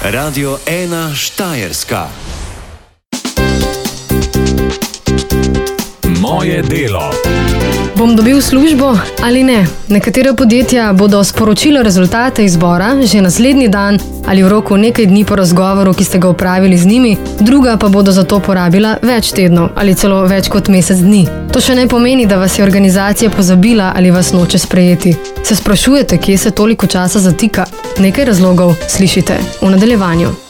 Radio 1 Štajerska. Moje delo. Bom dobil službo ali ne? Nekatera podjetja bodo sporočila rezultate izbora že naslednji dan ali v roku nekaj dni po razgovoru, ki ste ga opravili z njimi, druga pa bodo za to porabila več tednov ali celo več kot mesec dni. To še ne pomeni, da vas je organizacija pozabila ali vas noče sprejeti. Se sprašujete, kje se toliko časa zatika? Nekaj razlogov slišite v nadaljevanju.